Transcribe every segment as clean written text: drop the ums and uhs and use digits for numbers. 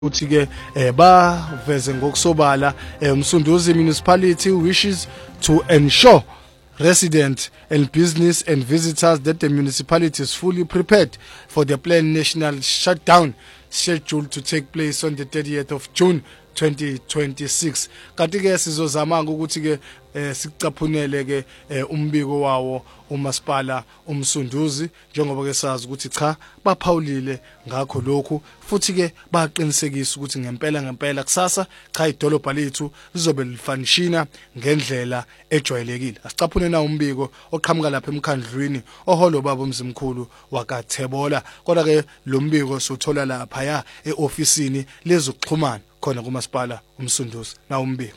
uthi ke baveze ngokusobala umsunduzi municipality wishes to ensure residents and business and visitors that the municipality is fully prepared for the planned national shutdown scheduled to take place on the 30th of June 2026. Kanti ke sizozama ukuthi ke sicaphunele ke umbiko wawo umasipala umsunduzi njengoba ke sazi ukuthi cha baphawulile ngakho lokhu futhi ke baqinisekisa ukuthi ngempela kusasa cha idolobha lethu lizobe lifanishina ngendlela ejwayelekile. Asicaphune na umbiko oqhamuka lapha emkhandlwini oholo baba umzimkhulu wakaThebola kodwa ke lo mbiko sothola lapha ya eofisini lezokuxhumana khona kumasipala umsunduzi na umbiko.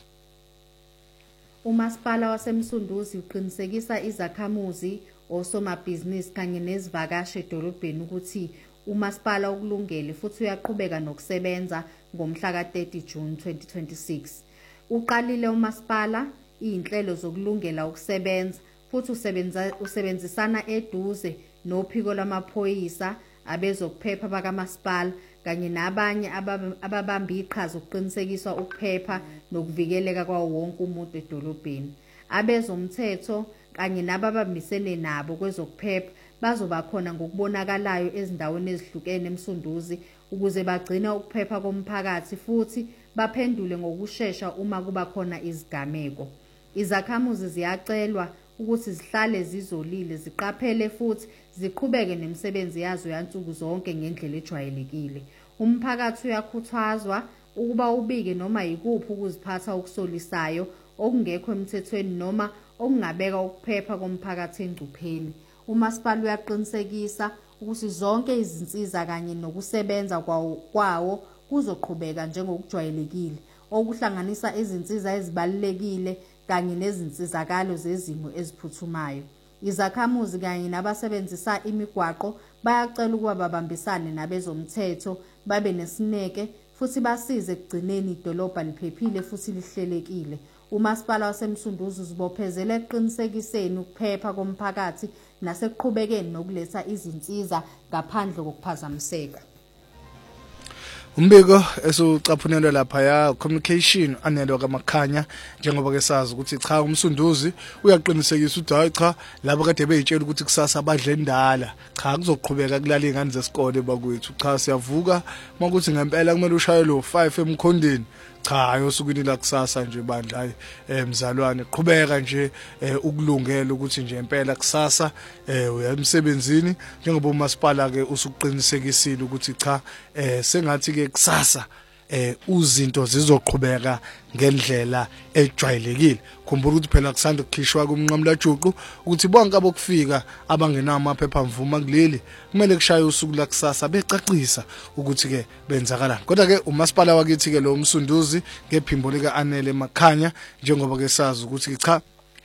Umasipala wasemsunduzi uqinisekisa izakhamuzi osomabhizinisi kanye nezivakashi edolobheni ukuthi umasipala ukulungele futhi uyaqhubeka nokusebenza ngomhla ka-30 June 2026. Uqalile umasipala izinhlelo zokulungela ukusebenza futhi usebenzisana eduze nophiko lwamaphoyisa abezokuphepha bakamasipala kanye nabanye ababamba iqhaza ukuqinisekisa ukuphepha nokuvikeleka kwawo wonke umuntu edolobheni. Abezomthetho kanye nababambisene nabo kwezokuphepha bazoba khona ngokubonakalayo ezindaweni ezihlukene emsunduzi ukuze bagcine ukuphepha komphakathi futhi baphendule ngokusheshsha uma kuba khona izigameko. Izakhamuzi ziyacelwa ukuthi zihlale zizolile ziqaphele futhi ziqhubeke nemisebenzi yazo yansuku zonke ngendlela ejwayelekile. Umphakathi uyakhuthazwa ukuba ubike noma yikuphi ukuziphatha okusolisayo okungekho emthethweni noma okungabeka ukuphepha komphakathi engcupheni. Umasipala uyaqinisekisa ukuthi zonke izinsiza kanye nokusebenza kwawo kuzoqhubeka njengokujwayelekile okuhlanganisa izinsiza ezibalulekile kanye nezinsizakalo zezimo eziphuthumayo. Izakhamuzi kanye nabasebenzisa imigwaqo bayacela ukuba babambisane nabezomthetho babe nesineke futhi basize ekugcineni idolobha liphephile futhi lihlelekile. Umasipala wasemsunduzi uzibophezele ekuqinisekiseni ukuphepha komphakathi nasekuqhubekeni nokuletha izinsiza ngaphandle kokuphazamiseka. Umbiko esucaphunelwa lapha ya communication anelo kaMakhanya njengoba ke sazi ukuthi cha umsunduzi uyaqinisekisa ukuthi hayi cha labo kade beyitshela ukuthi kusasa badle endala cha kuzoqhubeka kulala izingane zesikole bakwethu cha siyavuka makuthi ngempela kumele ushaye lo 5 emkhondeni cha ayosukwini la kusasa nje bandla hayi mzalwane qhubeka nje ukulungela ukuthi nje impela kusasa uyemsebenzini njengoba umasipala ke usuqinisekisile ukuthi cha sengathi ke kusasa uzinto zizoqhubeka ngendlela ejwayelekile. Khumbula ukuthi phela kusanda ukukhishwa kumnqamla juqu ukuthi bonke abokufika abangenayo amaphepha mvuma kuleli kumele kushaye usuku la kusasa becacisa ukuthi ke benzakalani. Kodwa ke umasipala wakithi ke lo umsunduzi ngephimbo lika Anele Makhanya njengoba ke sazi ukuthi cha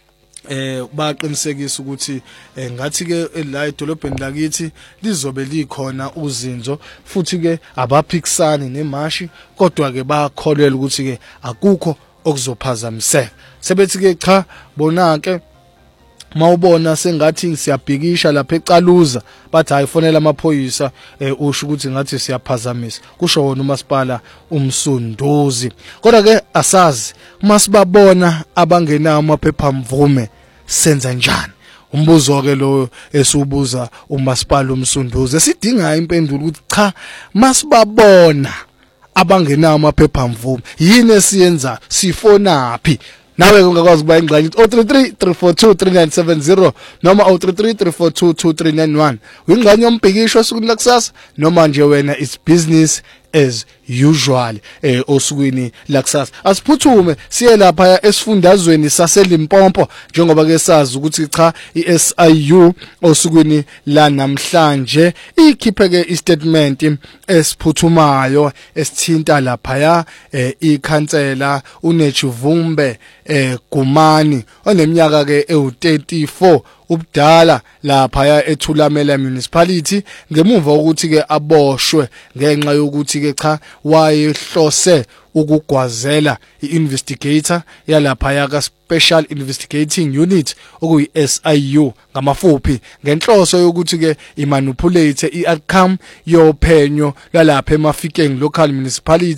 baqinisekisa ukuthi ngathi ke la edolobheni lakithi lizobe likhona uzinzo futhi ke abaphikisani nemashi kodwa ke bakholelwa ukuthi ke akukho okuzophazamiseka. Sebethi ke cha bona ke mawubona sengathi siyabhikisha lapha eCaluza bathi hayifonela amaphoyisa usho ukuthi ngathi siyaphazamisa kusho wona umasipala umsunduzi. Kodwa ke asazi masibabona abangenayo amaphepha mvume senza njani. Umbuzo ke lo esubuza umasipala umsunduzi esidinga impendulo ukuthi cha masibabona abangenayo amaphepha mvume yini esiyenza sifonaphi. Nawe ungakwazi ukuba ingxenye 033 342 3970 noma 033 342 2391 uyingxenye yombhikisho osukwini lakusasa noma nje wena is business as usual osukwini lakusasa. Asiphuthume siye lapha esifundazweni saseLimpopo njengoba ke sazi ukuthi cha iSIU osukwini la namhlanje ikhiphe ke istatement esiphuthumayo esithinta lapha ya ikhansela uNechuvumbe Gumani oneminyaka ke ewu34 ubudala lapha eThulamela municipality ngemuva ukuthi ke aboshwe ngenxa yokuthi ke cha wayehlose ukugwazela iinvestigator yalapha yaka Special Investigating Unit okuyi SIU ngamafuphi ngenhloso yokuthi ke imanipulate ioutcome yophenyo lalapha eMafikeng Local Municipality